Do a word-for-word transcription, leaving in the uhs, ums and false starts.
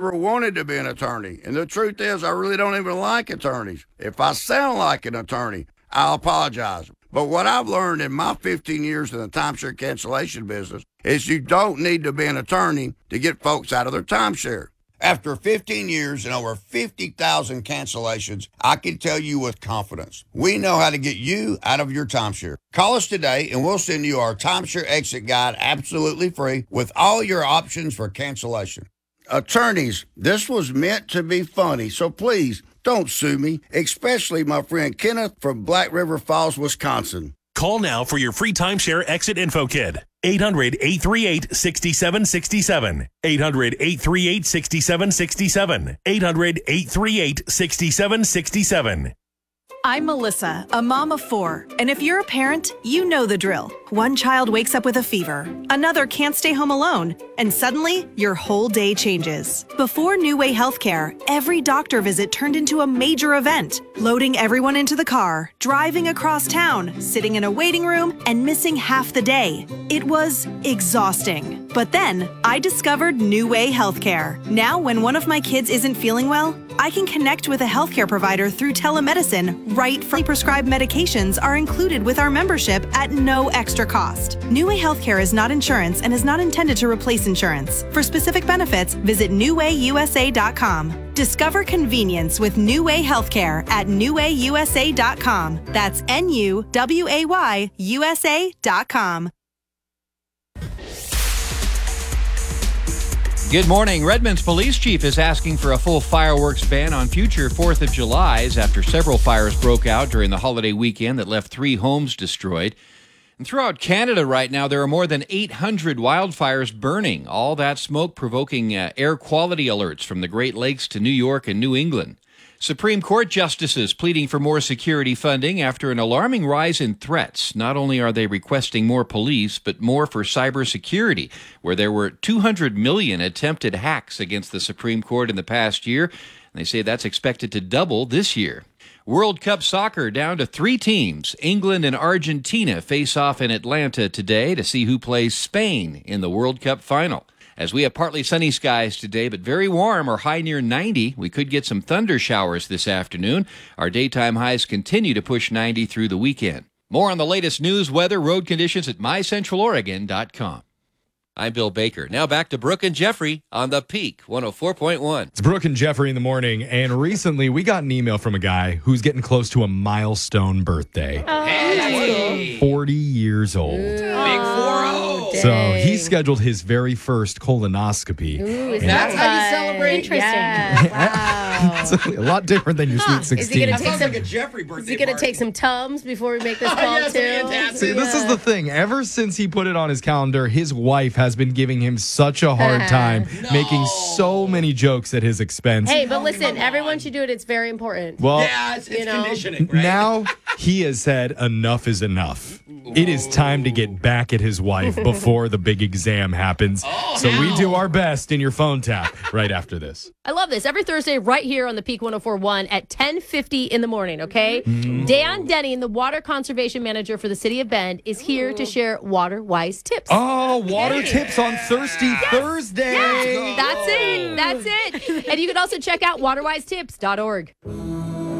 never wanted to be an attorney. And the truth is, I really don't even like attorneys. If I sound like an attorney, I'll apologize. But what I've learned in my fifteen years in the timeshare cancellation business is you don't need to be an attorney to get folks out of their timeshare. After fifteen years and over fifty thousand cancellations, I can tell you with confidence, we know how to get you out of your timeshare. Call us today and we'll send you our timeshare exit guide absolutely free with all your options for cancellation. Attorneys, this was meant to be funny, so please don't sue me, especially my friend Kenneth from Black River Falls, Wisconsin. Call now for your free timeshare exit info kit. eight hundred, eight three eight, six seven six seven. eight hundred, eight three eight, six seven six seven. eight hundred, eight three eight, six seven six seven. I'm Melissa, a mom of four, and if you're a parent, you know the drill. One child wakes up with a fever, another can't stay home alone, and suddenly your whole day changes. Before New Way Healthcare, every doctor visit turned into a major event, loading everyone into the car, driving across town, sitting in a waiting room, and missing half the day. It was exhausting. But then I discovered New Way Healthcare. Now, when one of my kids isn't feeling well, I can connect with a healthcare provider through telemedicine. Right from prescribed medications are included with our membership at no extra cost. New Way Healthcare is not insurance and is not intended to replace insurance. For specific benefits, visit new way u s a dot com. Discover convenience with New Way Healthcare at new way u s a dot com. That's N U W A Y U S A dot com. Good morning. Redmond's police chief is asking for a full fireworks ban on future fourth of Julys after several fires broke out during the holiday weekend that left three homes destroyed. And throughout Canada right now, there are more than eight hundred wildfires burning, all that smoke provoking uh, air quality alerts from the Great Lakes to New York and New England. Supreme Court justices pleading for more security funding after an alarming rise in threats. Not only are they requesting more police, but more for cybersecurity, where there were two hundred million attempted hacks against the Supreme Court in the past year. And they say that's expected to double this year. World Cup soccer down to three teams. England and Argentina face off in Atlanta today to see who plays Spain in the World Cup final. As we have partly sunny skies today, but very warm or high near ninety. We could get some thunder showers this afternoon. Our daytime highs continue to push ninety through the weekend. More on the latest news, weather, road conditions at my central oregon dot com. I'm Bill Baker. Now back to Brooke and Jeffrey on the Peak one oh four point one. It's Brooke and Jeffrey in the morning, and recently we got an email from a guy who's getting close to a milestone birthday. Oh, hey. forty years old. Ooh. Big four oh. So he scheduled his very first colonoscopy. Ooh, is that how you celebrate? Interesting. Yeah. Wow. It's a lot different than your Sweet sixteen. Is he going to take some? Like a Jeffrey birthday Is he going to take some Tums before we make this call Yes, too? fantastic. See, this is the thing. Ever since he put it on his calendar, his wife has been giving him such a hard time, No. making so many jokes at his expense. Hey, but Oh, listen, come everyone on. should do it. It's very important. Well, Yeah, it's, it's You know. conditioning, right? now he has said enough is enough. It is time to get back at his wife before the big exam happens. Oh, so we now. do our best in your phone tap right after this. I love this. Every Thursday, right here on the Peak one oh four point one at ten fifty in the morning, okay? Mm-hmm. Dan Denny, the Water Conservation Manager for the City of Bend, is here to share water-wise tips. Oh, water tips on Thirsty Thursday. That's it. That's it. And you can also check out water wise tips dot org.